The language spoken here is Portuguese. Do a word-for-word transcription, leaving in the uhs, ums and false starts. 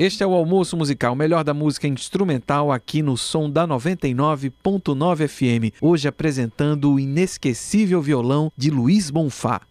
Este é o Almoço Musical, melhor da música instrumental aqui no som da noventa e nove ponto nove F M. Hoje apresentando o inesquecível violão de Luiz Bonfá.